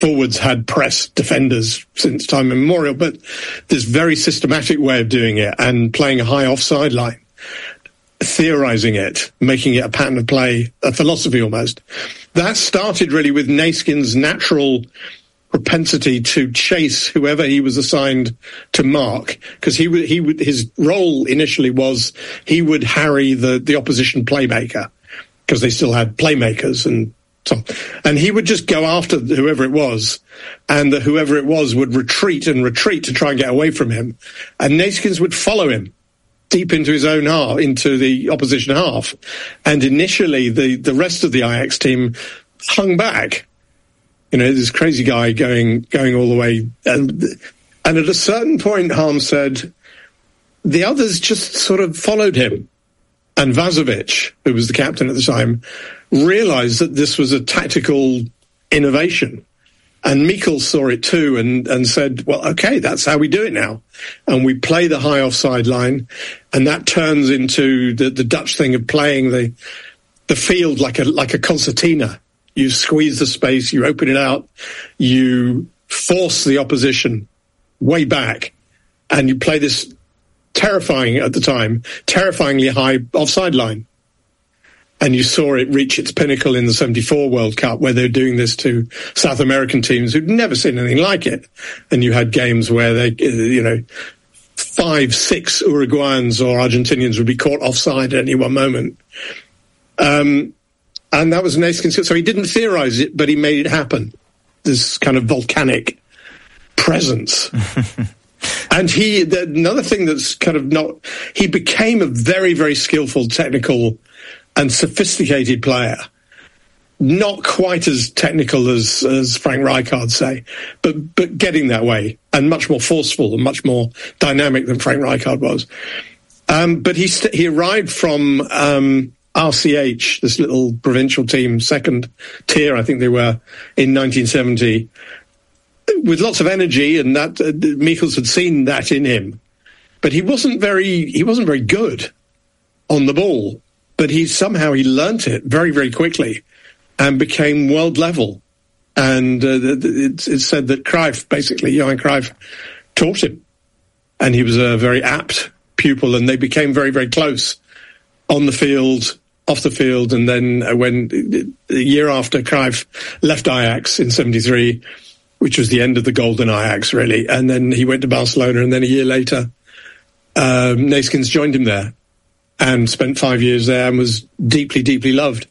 forwards had pressed defenders since time immemorial, but this very systematic way of doing it and playing a high offside line, theorising it, making it a pattern of play, a philosophy almost. That started really with Neeskens' natural propensity to chase whoever he was assigned to mark, because his role initially was he would harry the opposition playmaker, because they still had playmakers and he would just go after whoever it was, and whoever it was would retreat to try and get away from him, and Neeskens would follow him deep into his own half, into the opposition half. And initially, the rest of the Ajax team hung back. You know, this crazy guy going all the way. And at a certain point, Harm said, the others just sort of followed him. And Vazovic, who was the captain at the time, realised that this was a tactical innovation. And Michels saw it too and said, well, okay, that's how we do it now. And we play the high offside line, and that turns into the Dutch thing of playing the field like a concertina. You squeeze the space, you open it out, you force the opposition way back, and you play this terrifyingly high offside line. And you saw it reach its pinnacle in the 74 World Cup, where they were doing this to South American teams who'd never seen anything like it. And you had games where 5-6 Uruguayans or Argentinians would be caught offside at any one moment. And that was Neeskens. So he didn't theorise it, but he made it happen. This kind of volcanic presence. And another thing that's kind of he became a very, very skillful technical and sophisticated player. Not quite as technical as Frank Rijkaard, say, but getting that way, and much more forceful and much more dynamic than Frank Rijkaard was. But he arrived from RCH, this little provincial team, second tier, I think they were, in 1970, with lots of energy, and that Michels had seen that in him. But he wasn't very good on the ball. But he learnt it very, very quickly and became world level. And it's said that Johan Cruyff, taught him. And he was a very apt pupil, and they became very, very close on the field, off the field. And then when the year after Cruyff left Ajax in 73, which was the end of the golden Ajax, really, and then he went to Barcelona, and then a year later, Neeskens joined him there. And spent 5 years there and was deeply, deeply loved.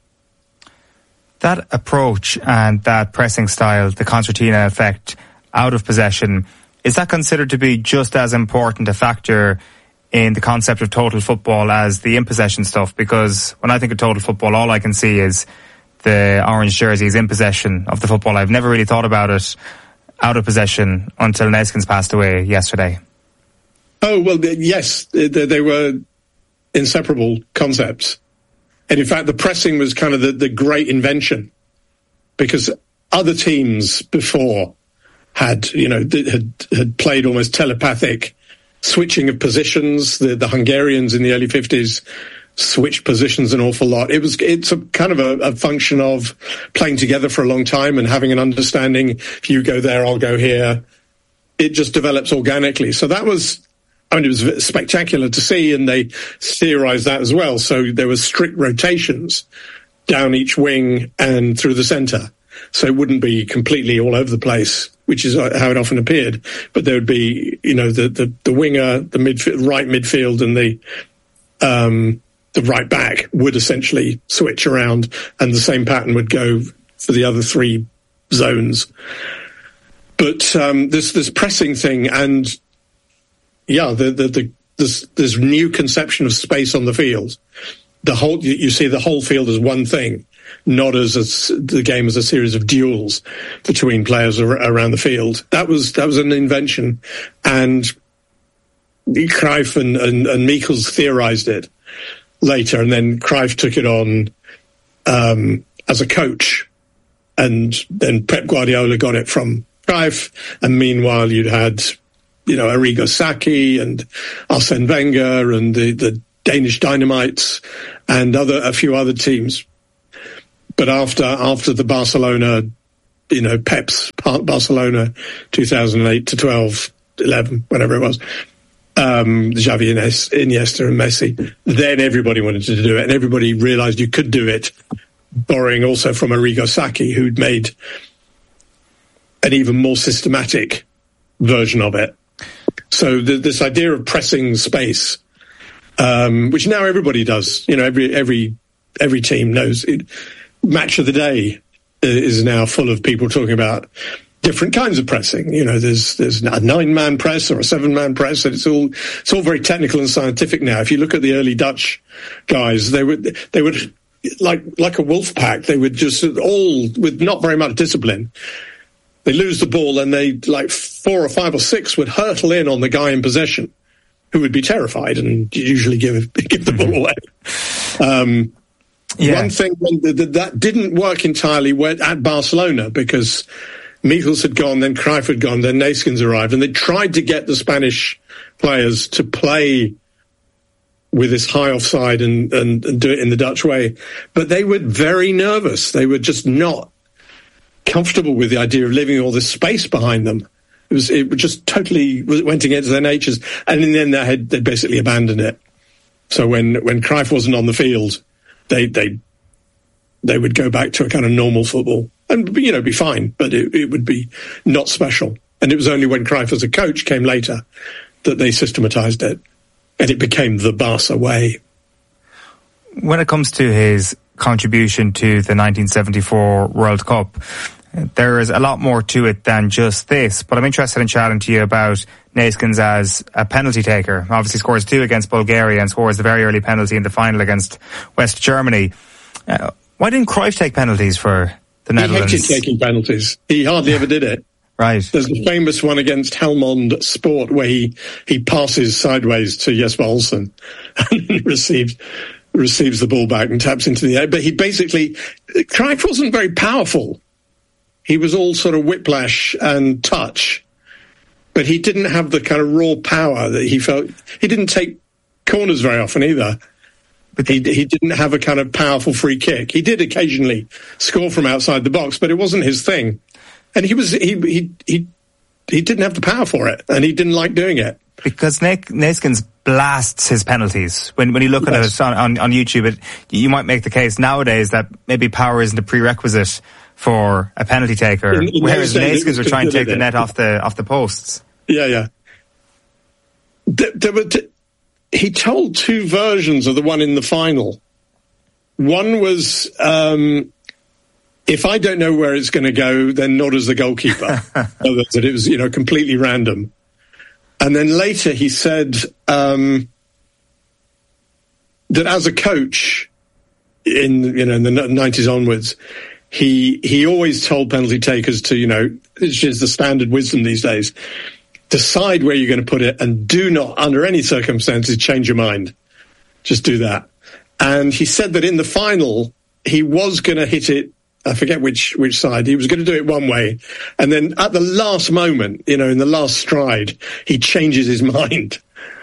That approach and that pressing style, the concertina effect, out of possession, is that considered to be just as important a factor in the concept of total football as the in-possession stuff? Because when I think of total football, all I can see is the orange jerseys in possession of the football. I've never really thought about it out of possession until Neeskens passed away yesterday. Oh, well, yes, they were inseparable concepts. And in fact, the pressing was kind of the great invention, because other teams before had played almost telepathic switching of positions. The Hungarians in the early 50s switched positions an awful lot. It's a kind of a function of playing together for a long time and having an understanding. If you go there, I'll go here. It just develops organically. So that was, it was spectacular to see, and they theorised that as well. So there were strict rotations down each wing and through the centre. So it wouldn't be completely all over the place, which is how it often appeared. But there would be, the winger, the right midfield, and the right back would essentially switch around, and the same pattern would go for the other three zones. But this pressing thing, and this new conception of space on the field. You see the whole field as one thing, not as the game as a series of duels between players around the field. That was an invention, and Cruyff and Michels theorised it later, and then Cruyff took it on as a coach, and then Pep Guardiola got it from Cruyff, and meanwhile you'd had Arrigo Sacchi and Arsene Wenger and the Danish Dynamites and a few other teams. But after the Barcelona Pep's Barcelona 2008 to 12, 11, whatever it was, Xavi, Iniesta and Messi, then everybody wanted to do it, and everybody realised you could do it, borrowing also from Arrigo Sacchi, who'd made an even more systematic version of it. So this idea of pressing space, which now everybody does, every team knows it. Match of the day is now full of people talking about different kinds of pressing. There's a 9-man press or a 7-man press, and it's all very technical and scientific now. If you look at the early Dutch guys, they would like a wolf pack. They would just all with not very much discipline. They lose the ball and they, like 4 or 5 or 6, would hurtle in on the guy in possession, who would be terrified and usually give the ball away. One thing that didn't work entirely at Barcelona, because Michels had gone, then Cruyff had gone, then Neeskens arrived, and they tried to get the Spanish players to play with this high offside and do it in the Dutch way. But they were very nervous. They were just not comfortable with the idea of leaving all this space behind them. It just totally went against their natures, and in the end they basically abandoned it. So when Cruyff wasn't on the field, they would go back to a kind of normal football and be fine, but it would be not special. And it was only when Cruyff as a coach came later that they systematized it, and it became the Barca way. When it comes to his contribution to the 1974 World Cup, there is a lot more to it than just this, but I'm interested in chatting to you about Neeskens as a penalty taker. Obviously scores 2 against Bulgaria and scores the very early penalty in the final against West Germany. Why didn't Cruyff take penalties for the Netherlands? He hated taking penalties. He hardly ever did it. Right. There's the famous one against Helmond Sport where he passes sideways to Jesper Olsen and receives the ball back and taps into the air. But Cruyff wasn't very powerful. He was all sort of whiplash and touch, but he didn't have the kind of raw power that he felt. He didn't take corners very often either. But he didn't have a kind of powerful free kick. He did occasionally score from outside the box, but it wasn't his thing. And he didn't have the power for it, and he didn't like doing it. Because Neeskens blasts his penalties. When you look at it on YouTube, you might make the case nowadays that maybe power isn't a prerequisite for a penalty taker, whereas Neeskens were trying to take the net off the posts. Yeah. He told 2 versions of the one in the final. One was, if I don't know where it's going to go, then nor does the goalkeeper. That it was, completely random. And then later he said that as a coach in the 90s onwards, he always told penalty takers to, which is the standard wisdom these days, decide where you're going to put it and do not, under any circumstances, change your mind. Just do that. And he said that in the final, he was going to hit it, I forget which side, he was going to do it one way. And then at the last moment, in the last stride, he changes his mind.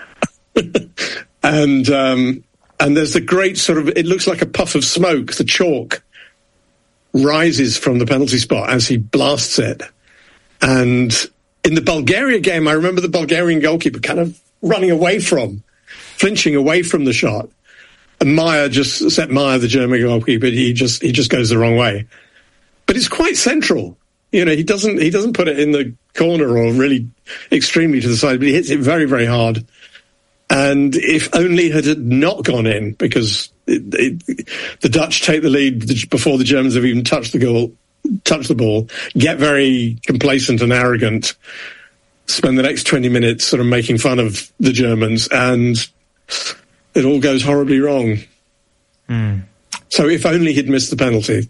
And there's the great sort of, it looks like a puff of smoke, the chalk rises from the penalty spot as he blasts it. And in the Bulgaria game, I remember the Bulgarian goalkeeper kind of flinching away from the shot. And Meyer, the German goalkeeper, he just goes the wrong way. But it's quite central. He doesn't put it in the corner or really extremely to the side, but he hits it very, very hard. And if only it had not gone in, because the Dutch take the lead before the Germans have even touched the ball, get very complacent and arrogant, spend the next 20 minutes sort of making fun of the Germans, and it all goes horribly wrong. So if only he'd missed the penalty.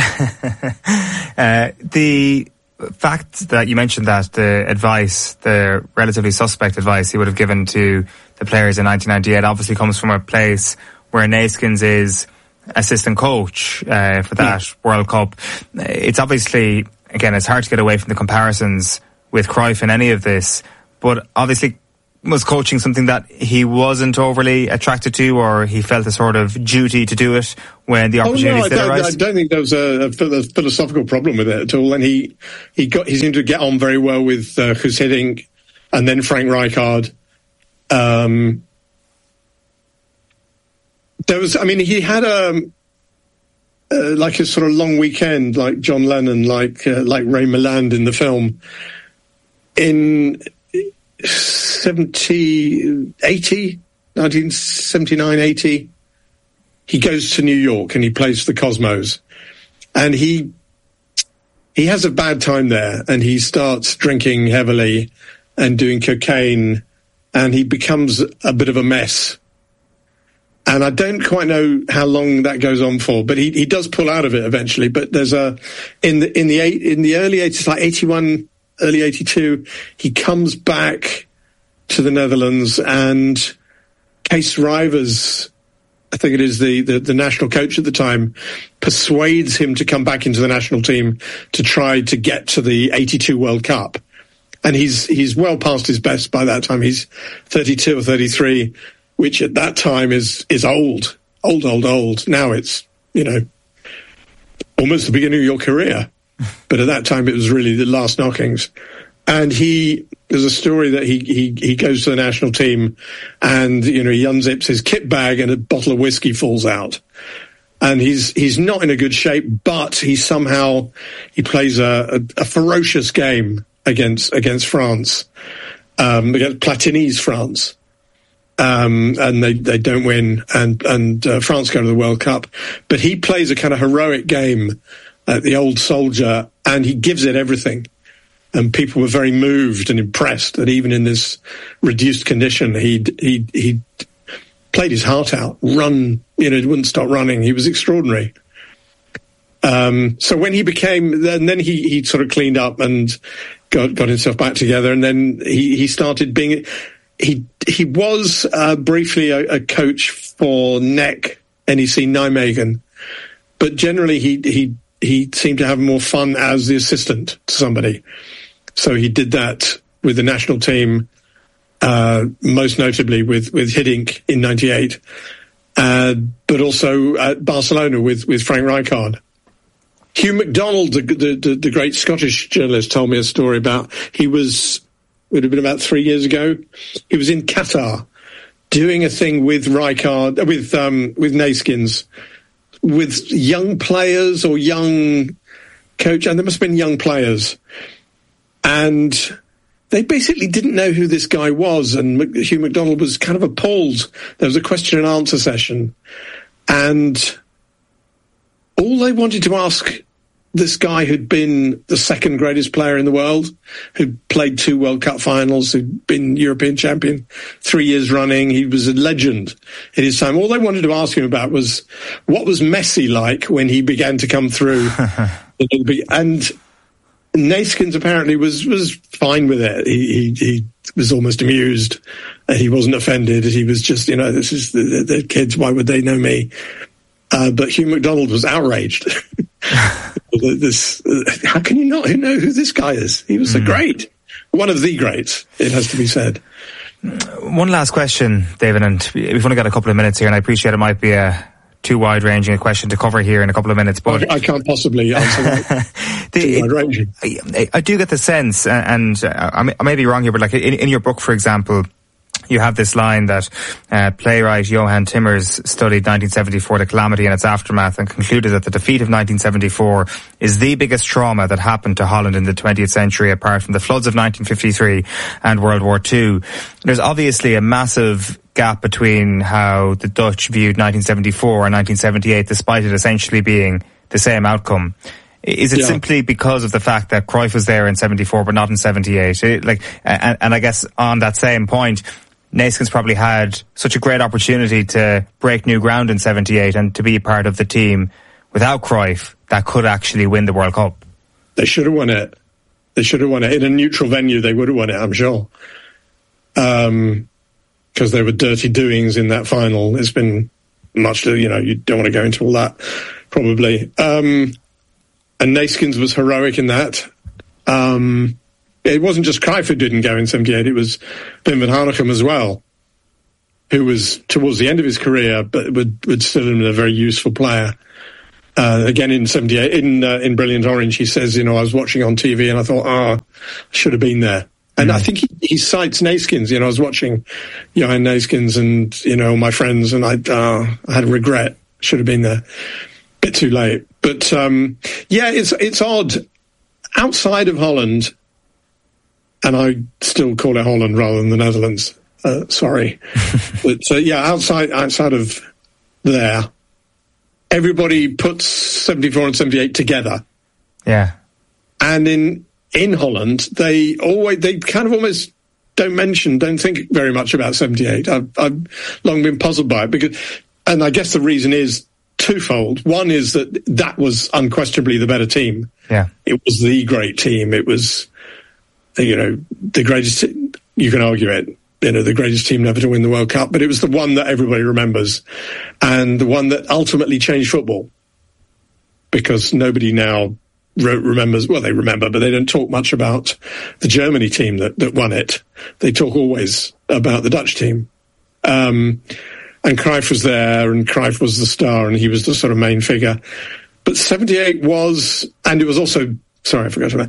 The fact that you mentioned that the relatively suspect advice he would have given to the players in 1998 obviously comes from a place where Neeskens is assistant coach for that World Cup. It's obviously, again, it's hard to get away from the comparisons with Cruyff in any of this, but obviously Was coaching something that he wasn't overly attracted to, or he felt a sort of duty to do it when the opportunities did arise? I don't think there was a philosophical problem with it at all. And he seemed to get on very well with Guus Hiddink and then Frank Rijkaard. He had like a sort of long weekend, like John Lennon, like Ray Milland in the film. In 1979, 80, he goes to New York and he plays for the Cosmos. And he has a bad time there, and he starts drinking heavily and doing cocaine, and he becomes a bit of a mess. And I don't quite know how long that goes on for, but he does pull out of it eventually. But there's in the early 80s, like 81, early 82, he comes back to the Netherlands, and Kees Rivers, I think it is the national coach at the time, persuades him to come back into the national team to try to get to the 82 World Cup. And he's well past his best by that time. He's 32 or 33, which at that time is old. Now it's, almost the beginning of your career. But at that time, it was really the last knockings. And there's a story that he goes to the national team, and, he unzips his kit bag and a bottle of whiskey falls out. And he's not in a good shape, but he plays a ferocious game against France, against Platini's France. And they don't win, and France go to the World Cup. But he plays a kind of heroic game, the old soldier, and he gives it everything. And people were very moved and impressed that even in this reduced condition, he played his heart out, wouldn't stop running. He was extraordinary. So when he then he sort of cleaned up and got himself back together, and then he started being. He was briefly a coach for NEC Nijmegen, but generally he seemed to have more fun as the assistant to somebody. So he did that with the national team, most notably with Hiddink in '98, but also at Barcelona with Frank Rijkaard. Hugh MacDonald, the great Scottish journalist, told me a story about would have been about 3 years ago. He was in Qatar doing a thing with Rijkaard, with Neeskens, with young players or young coach, and there must have been young players. And they basically didn't know who this guy was, and Hugh MacDonald was kind of appalled. There was a question and answer session, and all they wanted to ask this guy who'd been the second greatest player in the world, who'd played 2 World Cup finals, who'd been European champion 3 years running. He was a legend in his time. All they wanted to ask him about was, what was Messi like when he began to come through? And Neeskens apparently was fine with it. He was almost amused. He wasn't offended. He was just, this is the kids, why would they know me? But Hugh MacDonald was outraged. How can you not know who this guy is? He was one of the greats, it has to be said. One last question, David, and we've only got a couple of minutes here, and I appreciate it might be a too wide-ranging a question to cover here in a couple of minutes, but I can't possibly answer that. Too wide-ranging. I do get the sense, and I may be wrong here, but like in your book, for example, you have this line that playwright Johan Timmers studied 1974, the calamity and its aftermath, and concluded that the defeat of 1974 is the biggest trauma that happened to Holland in the 20th century, apart from the floods of 1953 and World War II. There's obviously a massive gap between how the Dutch viewed 1974 and 1978, despite it essentially being the same outcome. Is it simply because of the fact that Cruyff was there in 74 but not in 78? And I guess on that same point, Neeskens probably had such a great opportunity to break new ground in 78 and to be part of the team without Cruyff that could actually win the World Cup. They should have won it. In a neutral venue. They would have won it, I'm sure. Because there were dirty doings in that final. It's been much, you don't want to go into all that, probably. And Neeskens was heroic in that. it wasn't just Cruyff who didn't go in 78, it was Wim van Hanegem as well, who was towards the end of his career, but would still have been a very useful player. Again, in 78, in Brilliant Orange, he says, I was watching on TV and I thought, I should have been there. And I think he cites Neeskens. I was watching Johan Neeskens and, my friends, and I had regret. Should have been there. Bit too late. But, it's odd. Outside of Holland, and I still call it Holland rather than the Netherlands, sorry. But, outside of there, everybody puts 74 and 78 together. Yeah. And in Holland, they kind of almost don't think very much about 78. I've long been puzzled by it and I guess the reason is twofold. One is that was unquestionably the better team. Yeah. It was the great team. It was, the greatest, you can argue it, the greatest team never to win the World Cup, but it was the one that everybody remembers and the one that ultimately changed football, because nobody now remembers, well, they remember, but they don't talk much about the Germany team that won it. They talk always about the Dutch team. And Cruyff was there, and Cruyff was the star, and he was the sort of main figure. But 78 was, and it was also, sorry, I forgot about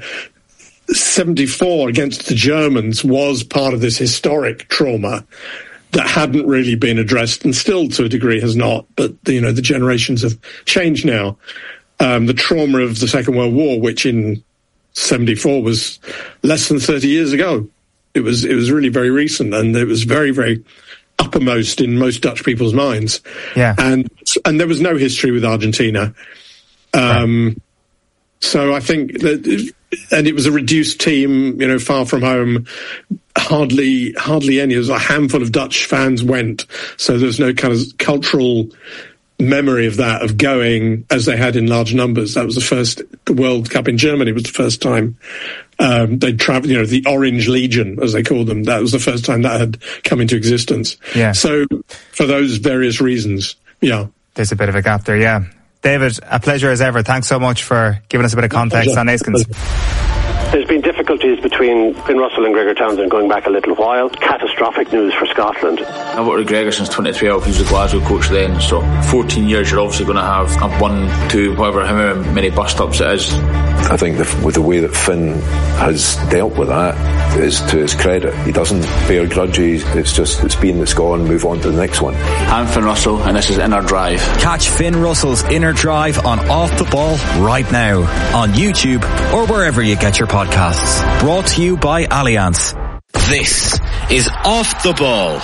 74 against the Germans was part of this historic trauma that hadn't really been addressed, and still to a degree has not. But, the generations have changed now. The trauma of the Second World War, which in 74 was less than 30 years ago. It was really very recent, and it was very, very uppermost in most Dutch people's minds. Yeah. And there was no history with Argentina. Right. So I think that, and it was a reduced team, far from home, hardly any. There was a handful of Dutch fans went, so there's no kind of cultural memory of that, of going as they had in large numbers. That was the World Cup in Germany was the first time they'd traveled, the Orange Legion, as they called them. That was the first time that had come into existence. Yeah. So for those various reasons, yeah. There's a bit of a gap there, yeah. David, a pleasure as ever. Thanks so much for giving us a bit of context on Neeskens. There's been difficulties between Finn Russell and Gregor Townsend going back a little while. Catastrophic news for Scotland. I've worked with Gregor since 2012. He was the Glasgow coach then. So 14 years, you're obviously going to have 1, 2, however many bus stops it is. I think with the way that Finn has dealt with that is to his credit. He doesn't bear grudges. It's been, it's gone, move on to the next one. I'm Finn Russell, and this is Inner Drive. Catch Finn Russell's Inner Drive on Off the Ball right now on YouTube or wherever you get your podcasts. Brought to you by Allianz. This is Off the Ball.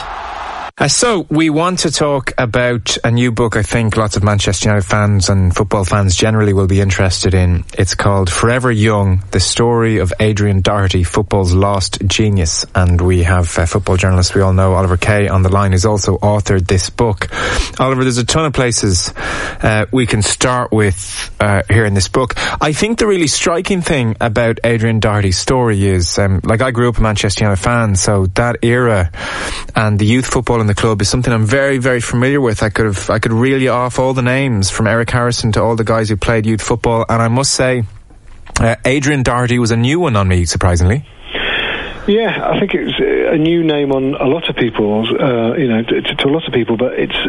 So we want to talk about a new book I think lots of Manchester United fans and football fans generally will be interested in. It's called Forever Young, The Story of Adrian Doherty, Football's Lost Genius. And we have football journalist we all know, Oliver Kay, on the line, who's also authored this book. Oliver, there's a ton of places we can start with here in this book. I think the really striking thing about Adrian Doherty's story is, I grew up a Manchester United fan, so that era and the youth football in the club is something I'm very, very familiar with. I could reel you off all the names from Eric Harrison to all the guys who played youth football, and I must say Adrian Doherty was a new one on me, surprisingly. Yeah, I think it's a new name on a lot of people's, to a lot of people, but it's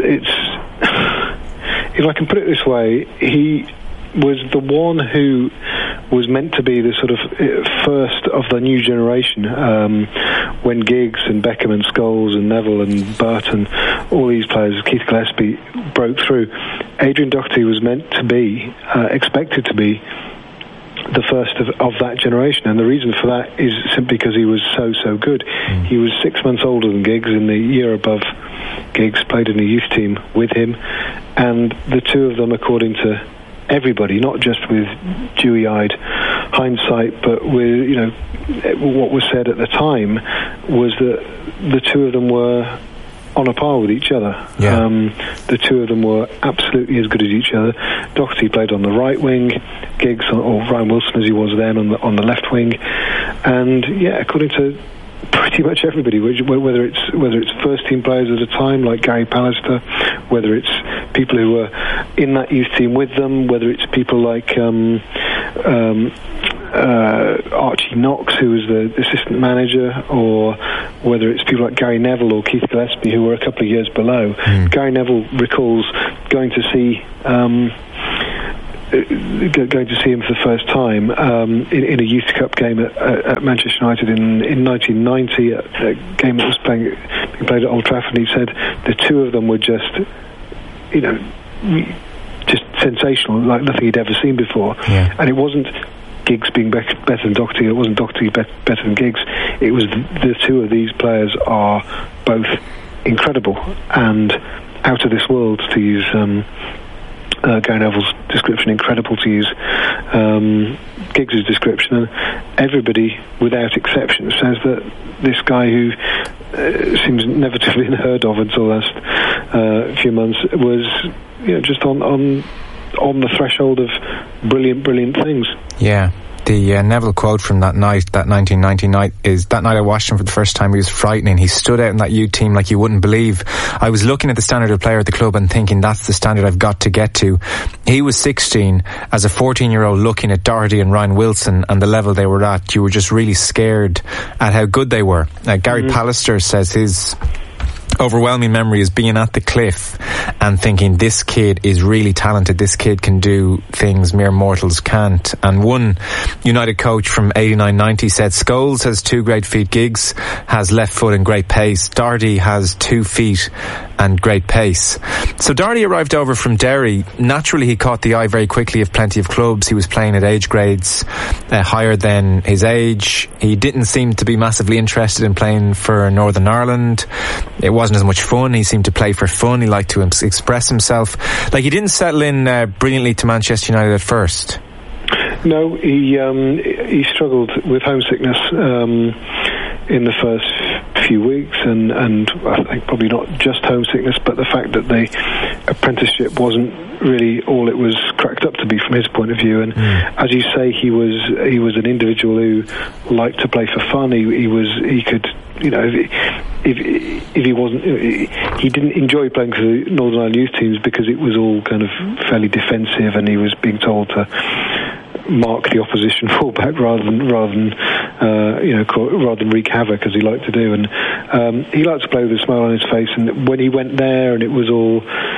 if I can put it this way, he was the one who was meant to be the sort of first of the new generation, when Giggs and Beckham and Scholes and Neville and Burton, all these players, Keith Gillespie, broke through. Adrian Doherty was meant to be, expected to be, the first of that generation, and the reason for that is simply because he was so good. He was 6 months older than Giggs, in the year above Giggs, played in the youth team with him, and the two of them, according to everybody, not just with dewy-eyed hindsight, but with what was said at the time, was that the two of them were on a par with each other. Yeah. The two of them were absolutely as good as each other. Doherty played on the right wing, Giggs, or Ryan Wilson as he was then, on the left wing, and according to pretty much everybody, whether it's first team players at a time like Gary Pallister, whether it's people who were in that youth team with them, whether it's people like Archie Knox, who was the assistant manager, or whether it's people like Gary Neville or Keith Gillespie, who were a couple of years below. Gary Neville recalls going to see him for the first time in a Youth Cup game at Manchester United in 1990, a game that was being played at Old Trafford. And he said the two of them were just sensational, like nothing he'd ever seen before. And it wasn't Giggs being better than Doherty, it wasn't Doherty better than Giggs. It was the two of these players are both incredible and out of this world, to use Gary Neville's description, incredible to use Giggs' description. And everybody, without exception, says that this guy, who seems never to have been heard of until the last few months, was just on the threshold of brilliant things. Yeah. The Neville quote from that night, that 1990 night, is, "That night I watched him for the first time, he was frightening. He stood out in that youth team like you wouldn't believe. I was looking at the standard of player at the club and thinking, that's the standard I've got to get to." He was 16 as a 14-year-old looking at Doherty and Ryan Wilson and the level they were at. You were just really scared at how good they were. Gary Pallister says his overwhelming memory is being at the cliff and thinking, this kid is really talented, this kid can do things mere mortals can't. And one United coach from 89-90 said, "Scholes has 2 great feet, Giggs has left foot and great pace, Doherty has 2 feet and great pace." So Doherty arrived over from Derry. Naturally, he caught the eye very quickly of plenty of clubs. He was playing at age grades higher than his age. He didn't seem to be massively interested in playing for Northern Ireland. It wasn't as much fun. He seemed to play for fun. He liked to express himself. Like, he didn't settle in brilliantly to Manchester United at first. No, he struggled with homesickness in the first few weeks, and I think probably not just homesickness, but the fact that the apprenticeship wasn't really all it was cracked up to be from his point of view. And as you say, he was an individual who liked to play for fun. He could, if he wasn't, he didn't enjoy playing for the Northern Ireland youth teams because it was all kind of fairly defensive, and he was being told to mark the opposition fullback rather than wreak havoc, as he liked to do. And he liked to play with a smile on his face. And when he went there, and it was all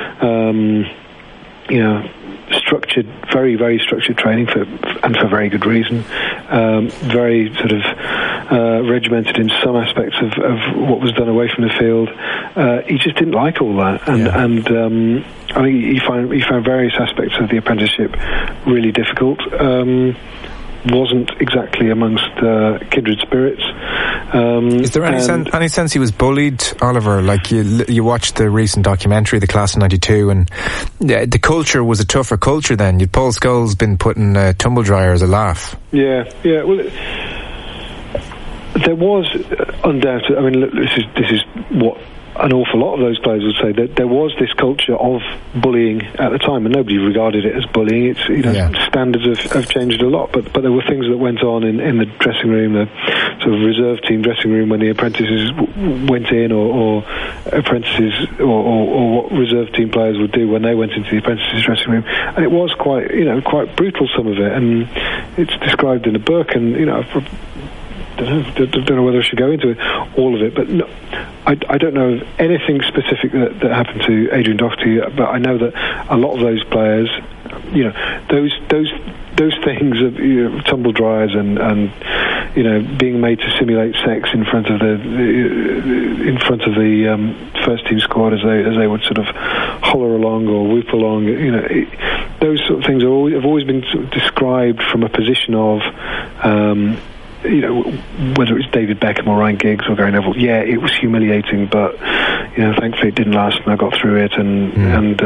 structured, very, very structured training for very good reason. Very sort of regimented in some aspects of what was done away from the field. He just didn't like all that, and I think he found various aspects of the apprenticeship really difficult. Wasn't exactly amongst kindred spirits. Is there any sense he was bullied, Oliver? Like, you watched the recent documentary, The Class of 92, and the culture was a tougher culture then. Paul Scholes been put in a tumble dryer as a laugh. Yeah. Well, there was undoubtedly. I mean, look, this is what an awful lot of those players would say, that there was this culture of bullying at the time, and nobody regarded it as bullying. It's standards have changed a lot, but there were things that went on in the dressing room, the sort of reserve team dressing room, when the apprentices went in, or apprentices, or what reserve team players would do when they went into the apprentices dressing room, and it was quite brutal, some of it, and it's described in the book, and I don't know whether I should go into all of it, but no, I don't know of anything specific that happened to Adrian Doherty, but I know that a lot of those players, those things of tumble dryers and being made to simulate sex in front of the first team squad as they would sort of holler along or whoop along, those sort of things have always been sort of described from a position of whether it's David Beckham or Ryan Giggs or Gary Neville, it was humiliating, but thankfully it didn't last, and I got through it, and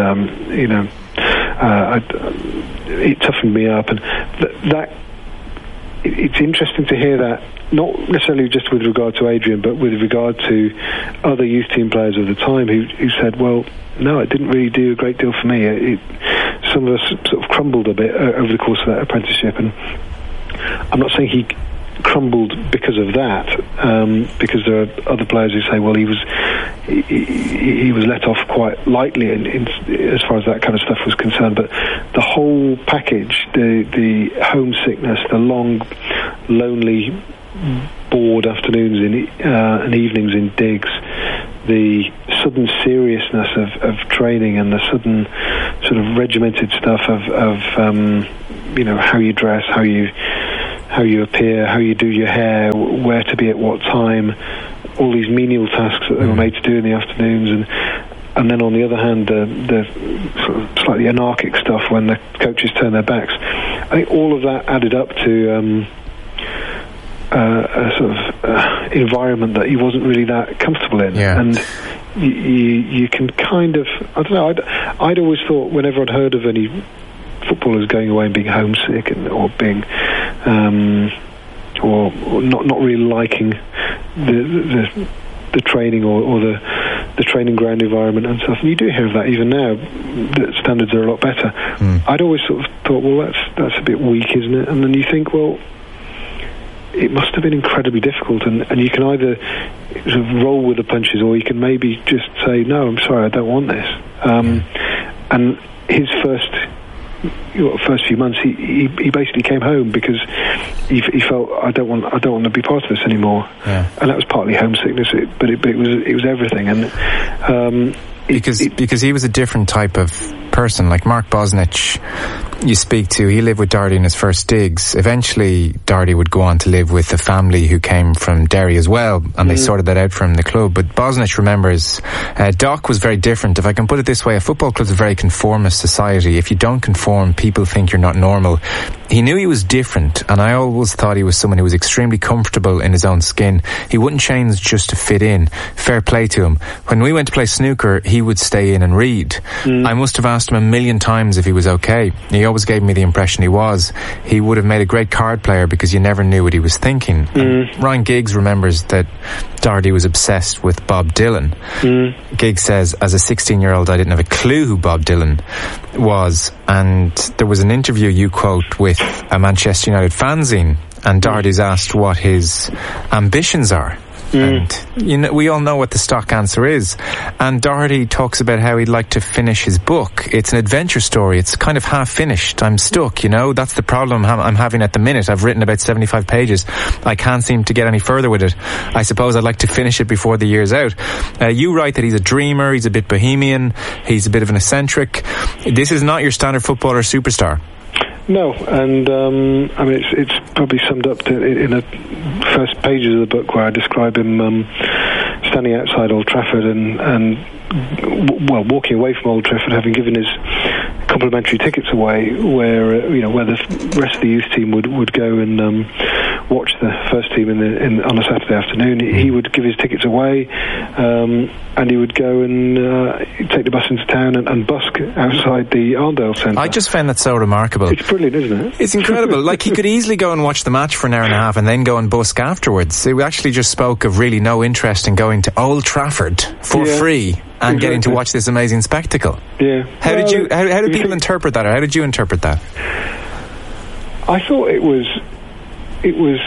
it toughened me up, and that it's interesting to hear that, not necessarily just with regard to Adrian, but with regard to other youth team players of the time who said, well, no, it didn't really do a great deal for me. Some of us sort of crumbled a bit over the course of that apprenticeship, and I'm not saying he crumbled because of that, because there are other players who say, well, he was let off quite lightly in as far as that kind of stuff was concerned. But the whole package, the homesickness, the long, lonely, bored afternoons and evenings in digs, the sudden seriousness of training, and the sudden sort of regimented stuff of how you dress, how you appear, how you do your hair, where to be at what time, all these menial tasks that they were made to do in the afternoons, and then on the other hand, the sort of slightly anarchic stuff when the coaches turn their backs. I think all of that added up to a sort of environment that he wasn't really that comfortable in. Yeah. And you can kind of, I don't know, I'd always thought, whenever I'd heard of any footballers going away and being homesick or being or not really liking the training or the training ground environment and stuff, and you do hear of that even now, that standards are a lot better. I'd always sort of thought, well, that's a bit weak, isn't it? And then you think, well, it must have been incredibly difficult, and you can either sort of roll with the punches, or you can maybe just say, no, I'm sorry, I don't want this. And his first few months, he basically came home because he felt, I don't want to be part of this anymore. And that was partly homesickness, but it was everything. And because he was a different type of person. Like Mark Bosnich, you speak to, he lived with Doherty in his first digs. Eventually Doherty would go on to live with a family who came from Derry as well, and they sorted that out from the club. But Bosnich remembers Doc was very different. If I can put it this way, a football club's a very conformist society. If you don't conform, people think you're not normal. He knew he was different, and I always thought he was someone who was extremely comfortable in his own skin. He wouldn't change just to fit in. Fair play to him. When we went to play snooker, he would stay in and read. I must have asked him a million times if he was okay. He always gave me the impression he was. He would have made a great card player because you never knew what he was thinking. Ryan Giggs remembers that Doherty was obsessed with Bob Dylan. Giggs says, as a 16-year-old, I didn't have a clue who Bob Dylan was. And there was an interview you quote with a Manchester United fanzine, and Doherty's asked what his ambitions are. And we all know what the stock answer is. And Doherty talks about how he'd like to finish his book. It's an adventure story. It's kind of half finished. I'm stuck, that's the problem I'm having at the minute. I've written about 75 pages. I can't seem to get any further with it. I suppose I'd like to finish it before the year's out. You write that he's a dreamer, he's a bit bohemian, he's a bit of an eccentric. This is not your standard footballer superstar. No, and I mean it's probably summed up in the first pages of the book, where I describe him standing outside Old Trafford and walking away from Old Trafford, having given his complimentary tickets away, where the rest of the youth team would go and watch the first team on a Saturday afternoon. He would give his tickets away, and he would go and take the bus into town and busk outside the Arndale Centre. I just found that so remarkable. It's brilliant, isn't it? It's incredible. Like, he could easily go and watch the match for an hour and a half and then go and busk afterwards. We actually just spoke of really no interest in going to Old Trafford for free and getting to watch this amazing spectacle. Yeah. How did people interpret that, or how did you interpret that? I thought it was one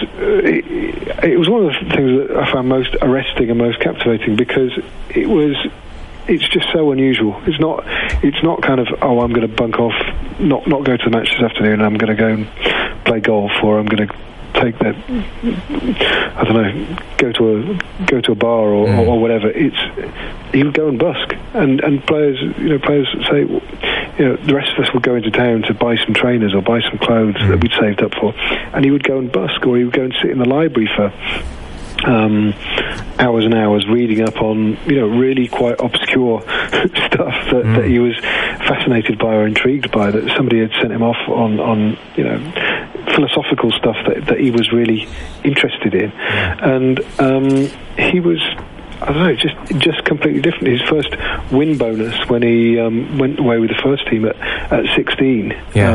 of the things that I found most arresting and most captivating, because it's just so unusual. It's not kind of, I'm going to bunk off, not go to the match this afternoon, I'm going to go and play golf, or I'm going to take that, I don't know, go to a bar or whatever. He would go and busk, and players say, the rest of us would go into town to buy some trainers or buy some clothes that we'd saved up for, and he would go and busk, or he would go and sit in the library for hours and hours reading up on really quite obscure stuff that he was fascinated by or intrigued by, that somebody had sent him off on philosophical stuff that he was really interested in. And he was, I don't know, just completely different. His first win bonus when he went away with the first team at 16,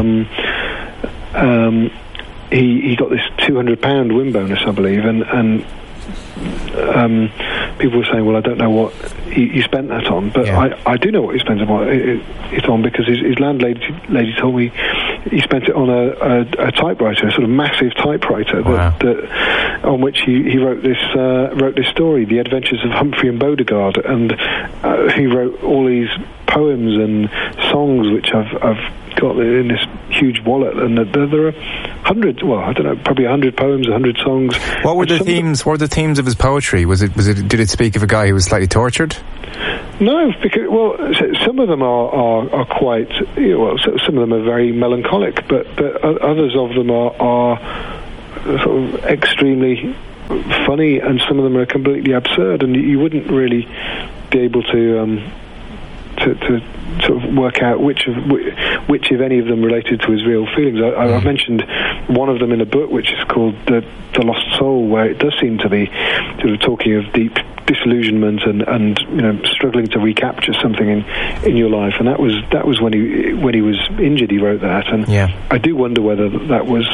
he got this £200 win bonus, I believe, and people were saying, well, I don't know what he spent that on, but I do know what he spent it on, because his landlady told me he spent it on a typewriter, a sort of massive typewriter that on which he wrote this story, The Adventures of Humphrey and Beauregard, and he wrote all these poems and songs which I've got in this huge wallet, and there are hundreds. Well, I don't know, probably 100 poems, 100 songs. What were the themes? What were the themes of his poetry? Was it? Did it speak of a guy who was slightly tortured? No, because some of them are quite. Some of them are very melancholic, but others of them are sort of extremely funny, and some of them are completely absurd, and you wouldn't really be able to sort of work out which if any of them related to his real feelings. I've mentioned one of them in the book, which is called The Lost Soul, where it does seem to be sort of talking of deep disillusionment and struggling to recapture something in your life, and that was when he was injured. He wrote that, and I do wonder whether that was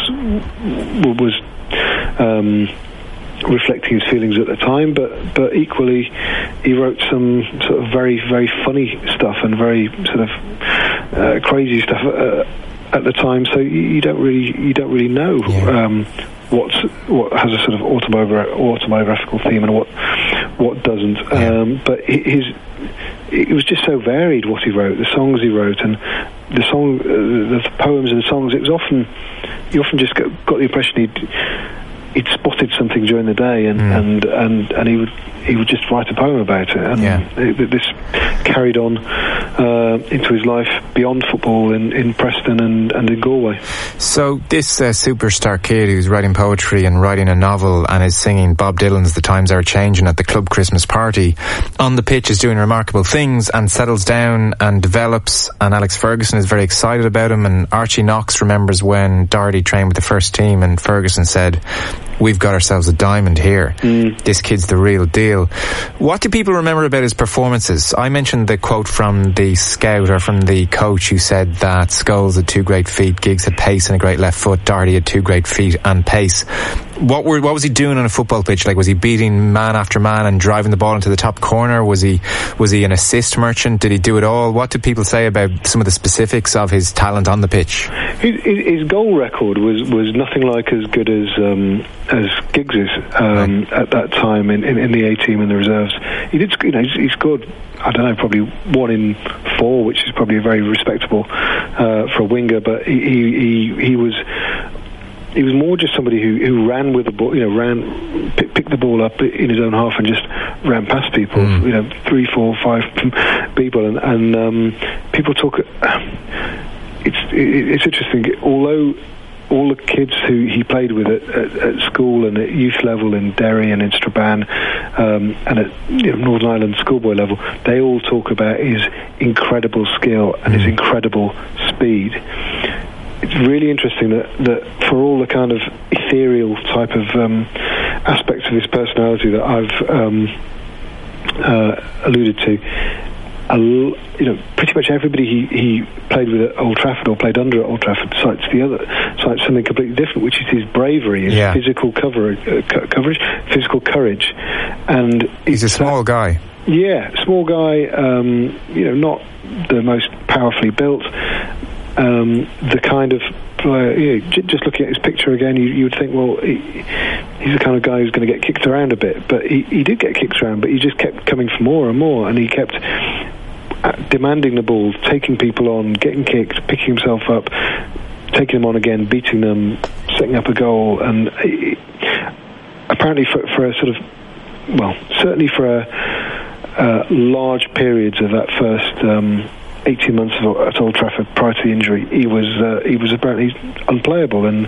reflecting his feelings at the time, but equally he wrote some sort of very, very funny stuff and very sort of crazy stuff at the time. So you don't really know what has a sort of autobiographical theme and what doesn't. But it was just so varied what he wrote, the songs he wrote, and the poems and the songs. It was you often just got the impression he'd spotted something during the day, and he would just write a poem about it, and this carried on into his life beyond football in Preston and in Galway. So this superstar kid who's writing poetry and writing a novel and is singing Bob Dylan's "The Times Are Changing" at the club Christmas party, on the pitch is doing remarkable things and settles down and develops, and Alex Ferguson is very excited about him, and Archie Knox remembers when Doherty trained with the first team and Ferguson said, "We've got ourselves a diamond here. This kid's the real deal." What do people remember about his performances? I mentioned the quote from the scout or from the coach who said that Scholes had 2 great feet, Giggs had pace and a great left foot, Doherty had 2 great feet and pace. What was he doing on a football pitch? Like, was he beating man after man and driving the ball into the top corner? Was he an assist merchant? Did he do it all? What do people say about some of the specifics of his talent on the pitch? His goal record was nothing like as good as Giggs's at that time in the A team and the reserves. He scored, I don't know, probably 1 in 4, which is probably very respectable for a winger. But he was more just somebody who ran with the ball, picked the ball up in his own half and just ran past people, 3, 4, 5 people, and people talk. It's interesting. Although all the kids who he played with at school and at youth level in Derry and in Strabane and at Northern Ireland schoolboy level, they all talk about his incredible skill and his incredible speed. It's really interesting that for all the kind of ethereal type of aspects of his personality that I've alluded to, pretty much everybody he played with at Old Trafford or played under at Old Trafford cites something completely different, which is his bravery, his physical physical courage, and he's a small guy. Yeah, small guy. Not the most powerfully built. The kind of player, just looking at his picture again, you would think, well, he's the kind of guy who's going to get kicked around a bit, but he did get kicked around, but he just kept coming for more and more, and he kept demanding the ball, taking people on, getting kicked, picking himself up, taking them on again, beating them, setting up a goal, and apparently for a sort of, well, certainly for large periods of that first 18 months at Old Trafford prior to the injury, he was apparently unplayable and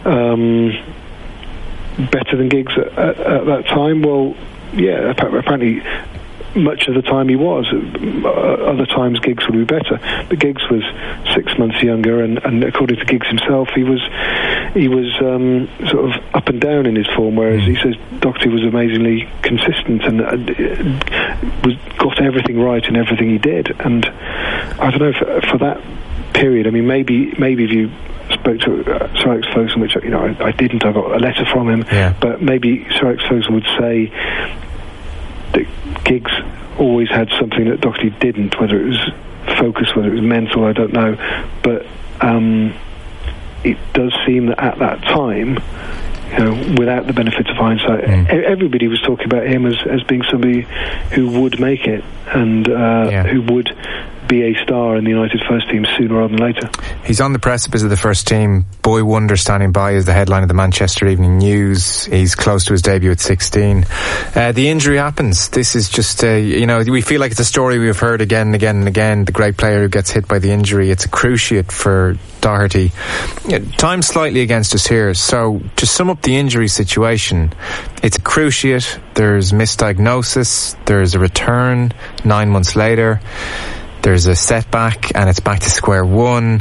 better than Giggs at that time. Well, yeah, apparently much of the time he was. Other times Giggs would be better, but Giggs was 6 months younger, and according to Giggs himself, he was sort of up and down in his form, whereas he says Doherty was amazingly consistent and got everything right in everything he did. And I don't know, for that period, I mean, maybe if you spoke to Sir Alex Ferguson, which I didn't, I got a letter from him, but maybe Sir Alex Ferguson would say that Giggs always had something that Doherty didn't, whether it was focus, whether it was mental, I don't know, but it does seem that at that time, without the benefit of hindsight, everybody was talking about him as being somebody who would make it and who would be a star in the United first team sooner rather than later. He's on the precipice of the first team. Boy Wonder standing by is the headline of the Manchester Evening News. He's close to his debut at 16. The injury happens. This is just we feel like it's a story we've heard again and again and again. The great player who gets hit by the injury. It's a cruciate for Doherty. Time's slightly against us here, so to sum up the injury situation, it's a cruciate, there's misdiagnosis, there's a return 9 months later, there's a setback, and it's back to square one.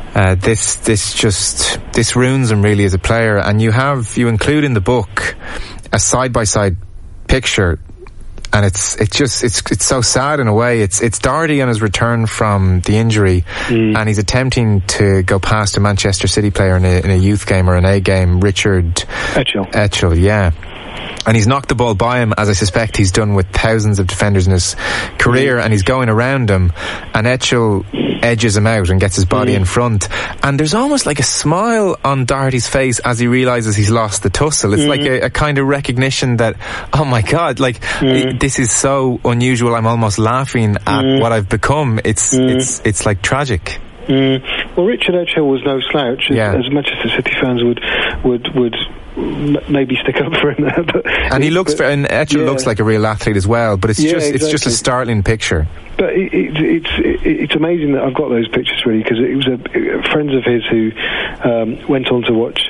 This ruins him really as a player. And you include in the book a side-by-side picture, and it's so sad in a way. It's Doherty on his return from the injury, and he's attempting to go past a Manchester City player in a youth game or an A game, Richard Etchell, yeah. And he's knocked the ball by him, as I suspect he's done with thousands of defenders in his career, and he's going around him, and Etchell edges him out and gets his body in front. And there's almost like a smile on Doherty's face as he realises he's lost the tussle. It's like a kind of recognition that, oh my God, this is so unusual, I'm almost laughing at what I've become. It's like tragic. Well, Richard Etchell was no slouch, as Manchester City fans would maybe stick up for him there. But and Etchell looks like a real athlete as well, but it's just a startling picture. But it's amazing that I've got those pictures really, because it was friends of his who went on to watch.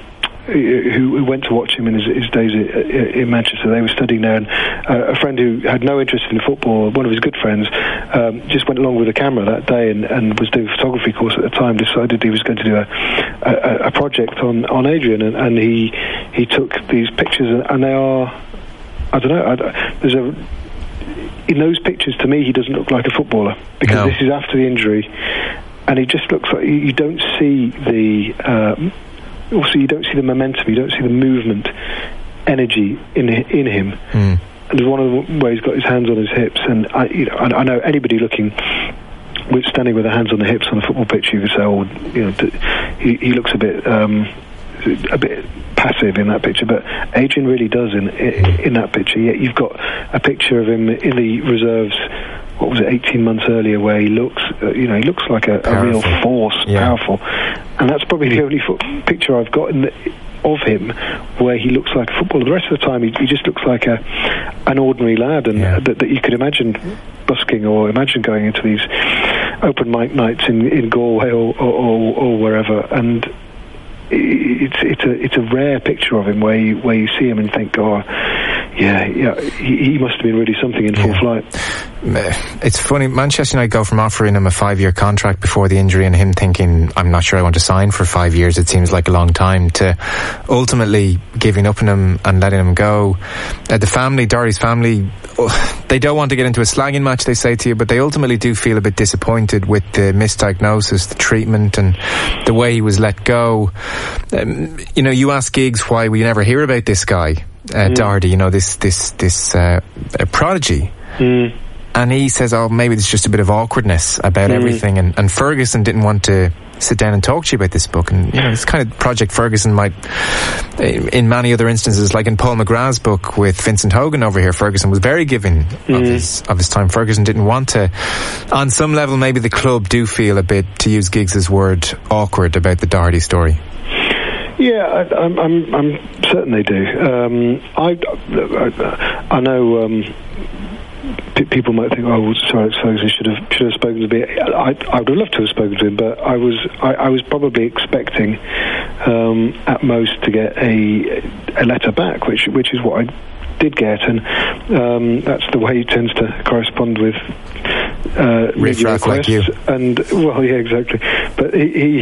Who went to watch him in his days in Manchester. They were studying there, and a friend who had no interest in football, one of his good friends, just went along with a camera that day and was doing a photography course at the time, decided he was going to do a project on Adrian, and he took these pictures, and they are, I don't know, in those pictures, to me, he doesn't look like a footballer, because this is after the injury, and he just looks like, you don't see the also, you don't see the momentum, you don't see the movement, energy in him. And there's one of the ways he's got his hands on his hips, and I know anybody standing with their hands on the hips on a football pitch, you could say, he looks a bit passive in that picture, but Adrian really does in that picture. Yet you've got a picture of him in the reserves. What was it, 18 months earlier, where he looks, he looks like a real force, powerful. And that's probably the only picture I've got of him where he looks like a footballer. The rest of the time, he just looks like an ordinary lad, and that you could imagine busking or imagine going into these open mic nights in Galway or wherever. And it's a rare picture of him where you see him and think, he must have been really something in full flight. It's funny, Manchester United go from offering him a 5-year contract before the injury and him thinking, I'm not sure I want to sign for 5 years, it seems like a long time, to ultimately giving up on him and letting him go. Doherty's family, they don't want to get into a slagging match, they say to you, but they ultimately do feel a bit disappointed with the misdiagnosis, the treatment, and the way he was let go. You ask Giggs why we never hear about this guy, Doherty, this prodigy. And he says, maybe there's just a bit of awkwardness about everything, and Ferguson didn't want to sit down and talk to you about this book. And it's kind of Project Ferguson might, in many other instances, like in Paul McGrath's book with Vincent Hogan over here, Ferguson was very giving of his time. Ferguson didn't want to. On some level, maybe the club do feel a bit, to use Giggs's word, awkward about the Doherty story. Yeah, I'm certain they do. I know. People might think, Sir Alex Ferguson should have spoken to me. I would have loved to have spoken to him, but I was probably expecting at most to get a letter back, which is what I did get, and that's the way he tends to correspond with media requests. Like you. And exactly. But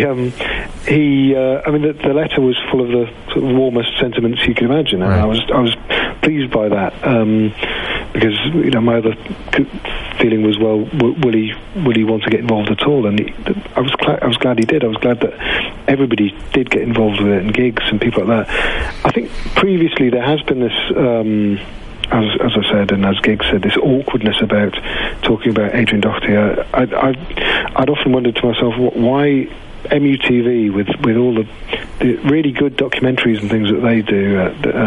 the letter was full of the sort of warmest sentiments you could imagine, and I was pleased by that. Because my other feeling was, will he want to get involved at all? And I was glad he did. I was glad that everybody did get involved with it, and Giggs and people like that. I think previously there has been this, as I said, and as Giggs said, this awkwardness about talking about Adrian Doherty. I'd often wondered to myself, why MUTV with all the really good documentaries and things that they do,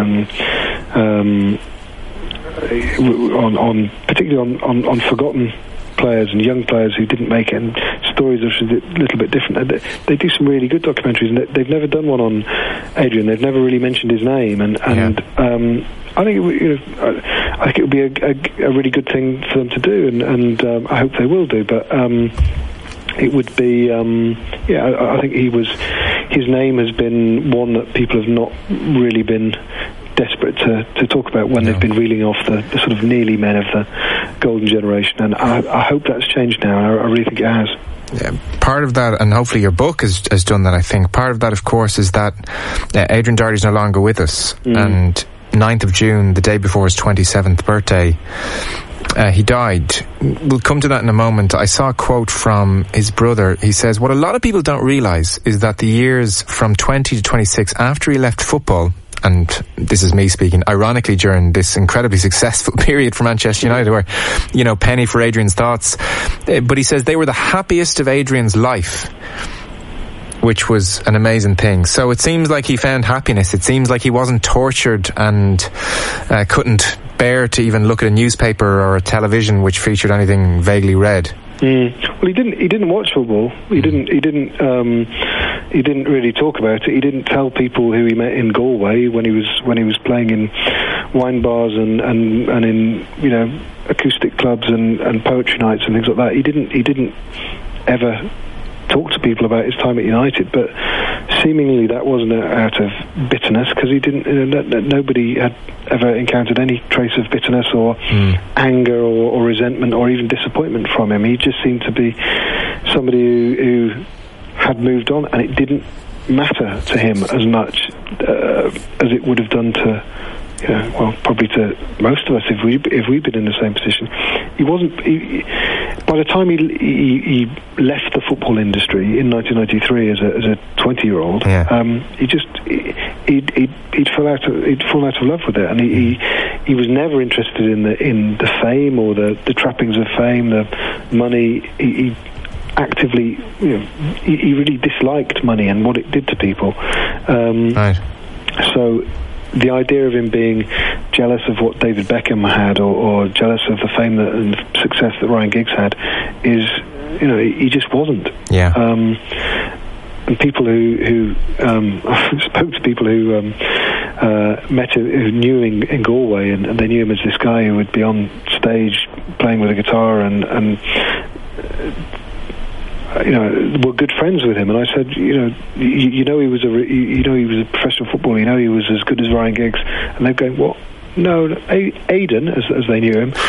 particularly on forgotten players and young players who didn't make it, and stories are a little bit different. They do some really good documentaries, and they've never done one on Adrian. They've never really mentioned his name, and I think it would be a really good thing for them to do, and I hope they will do. But it would be, I think his name has been one that people have not really been desperate to talk about when they've been reeling off the sort of nearly men of the golden generation, and I hope that's changed now. I really think it has. Yeah, part of that, and hopefully your book has done that, I think. Part of that, of course, is that Adrian Doherty's no longer with us, and 9th of June, the day before his 27th birthday, he died. We'll come to that in a moment. I saw a quote from his brother. He says, what a lot of people don't realise is that the years from 20 to 26 after he left football, and this is me speaking, ironically during this incredibly successful period for Manchester United where, penny for Adrian's thoughts, but he says they were the happiest of Adrian's life, which was an amazing thing. So it seems like he found happiness. It seems like he wasn't tortured and couldn't bear to even look at a newspaper or a television which featured anything vaguely red. Well, he didn't watch football. He didn't really talk about it. He didn't tell people who he met in Galway when he was playing in wine bars and in acoustic clubs and poetry nights and things like that. He didn't ever talk to people about his time at United, but seemingly that wasn't out of bitterness, because he didn't. Nobody had ever encountered any trace of bitterness or anger or resentment or even disappointment from him. He just seemed to be somebody who had moved on, and it didn't matter to him as much as it would have done to, probably to most of us if we'd been in the same position. By the time he left the football industry in 1993 as a 20-year-old, he'd fallen out of love with it, and he was never interested in the fame or the trappings of fame, the money. He actively, he really disliked money and what it did to people. Right. So the idea of him being jealous of what David Beckham had or jealous of the fame and success that Ryan Giggs had is, he just wasn't. Yeah. And people who spoke to people who met him, who knew him in Galway, and they knew him as this guy who would be on stage playing with a guitar and were good friends with him. And I said, he was a professional footballer. He was as good as Ryan Giggs. And they're going, what? No, Aidan, as they knew him.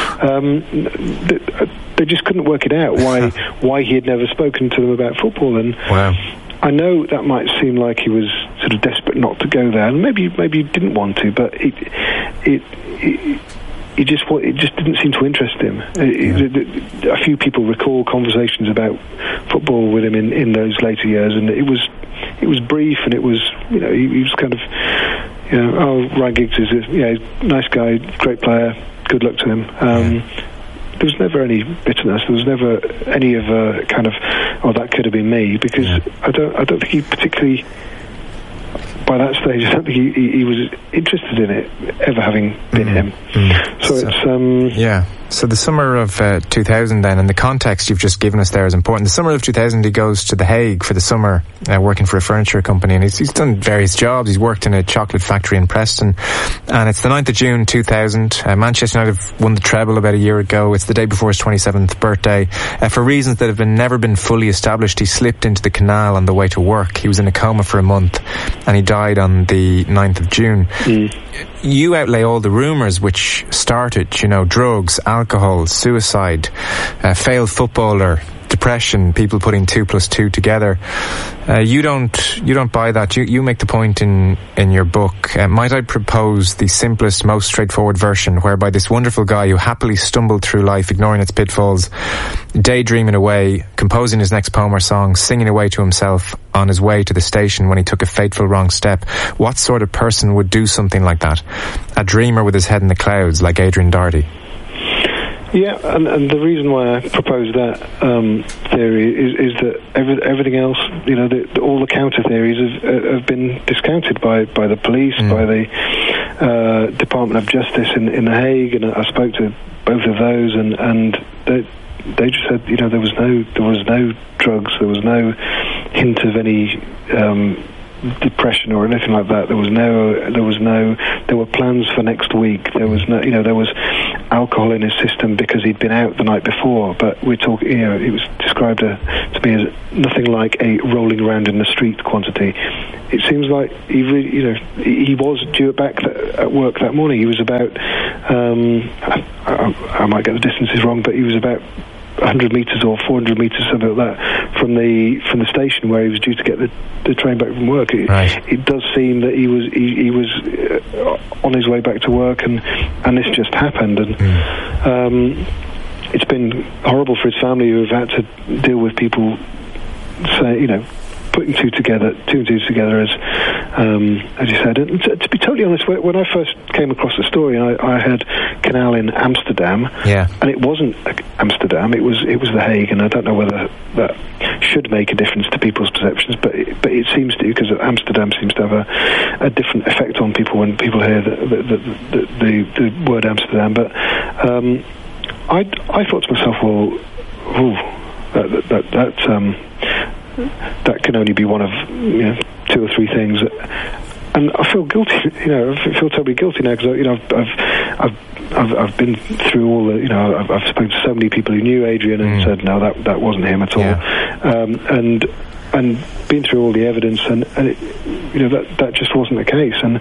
They just couldn't work it out why he had never spoken to them about football. And wow. I know that might seem like he was sort of desperate not to go there, and maybe he didn't want to, but it just didn't seem to interest him. A few people recall conversations about football with him in those later years, and it was brief, and it was he was kind of Ryan Giggs is a nice guy, great player, good luck to him. There was never any bitterness. There was never any of a kind of, that could have been me, because I don't think he particularly, by that stage, I don't think he was interested in it ever having been him. So it's So the summer of 2000 then, and the context you've just given us there is important. The summer of 2000 he goes to The Hague for the summer, working for a furniture company, and he's done various jobs. He's worked in a chocolate factory in Preston, and it's the 9th of June 2000. Manchester United won the treble about a year ago. It's the day before his 27th birthday. For reasons that have never been fully established, he slipped into the canal on the way to work. He was in a coma for a month, and he died on the 9th of June. You outlay all the rumours which started, drugs, alcohol, suicide, failed footballer, depression, people putting 2 + 2 together. You don't buy that. You make the point in your book. Might I propose the simplest, most straightforward version, whereby this wonderful guy who happily stumbled through life, ignoring its pitfalls, daydreaming away, composing his next poem or song, singing away to himself on his way to the station when he took a fateful wrong step. What sort of person would do something like that? A dreamer with his head in the clouds, like Adrian Doherty? Yeah, and the reason why I propose that theory is that everything else, all the counter theories have been discounted by the police, by the Department of Justice in The Hague, and I spoke to both of those, and they just said, there was no drugs, there was no hint of any depression or anything like that. There were plans for next week. There was no, there was alcohol in his system because he'd been out the night before, but we're talking, it was described to me as nothing like a rolling around in the street quantity. It seems like he was due back at work that morning. He was about, I might get the distances wrong, but he was about 100 metres or 400 metres, something like that, from the station where he was due to get the train back from work. It does seem that he was on his way back to work, and this just happened. And it's been horrible for his family, who have had to deal with people putting two and two together, as you said. And to be totally honest, when I first came across the story, I heard canal in Amsterdam, and it wasn't Amsterdam, it was The Hague, and I don't know whether that should make a difference to people's perceptions, but it seems to, because Amsterdam seems to have a different effect on people when people hear the word Amsterdam. But I thought to myself, that can only be one of two or three things, and I feel guilty. I feel totally guilty now, because I've been through all the. I've spoken to so many people who knew Adrian and said no, that wasn't him at all, and been through all the evidence, and it, that just wasn't the case. And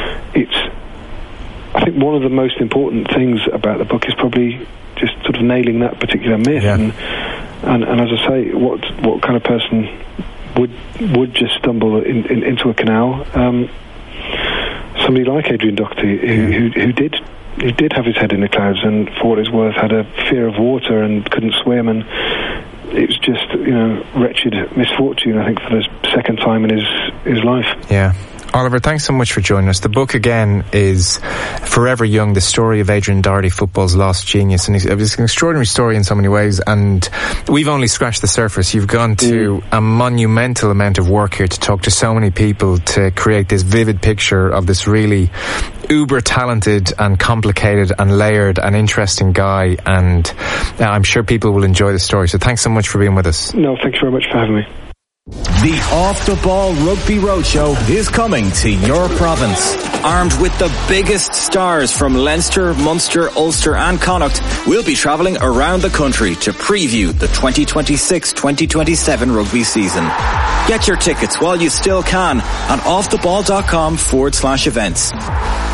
I think one of the most important things about the book is probably just sort of nailing that particular myth. And as I say, what kind of person would just stumble into a canal? Somebody like Adrian Doherty, who did have his head in the clouds, and for what it's worth had a fear of water and couldn't swim, and it was just wretched misfortune, I think, for the second time in his life. Yeah. Oliver, thanks so much for joining us. The book, again, is Forever Young, the story of Adrian Doherty, football's lost genius. And it's an extraordinary story in so many ways, and we've only scratched the surface. You've gone to a monumental amount of work here to talk to so many people to create this vivid picture of this really uber talented and complicated and layered and interesting guy, and I'm sure people will enjoy the story. So thanks so much for being with us. No, thanks very much for having me. The Off the Ball Rugby Roadshow is coming to your province. Armed with the biggest stars from Leinster, Munster, Ulster and Connacht, we'll be travelling around the country to preview the 2026-2027 rugby season. Get your tickets while you still can at offtheball.com/events.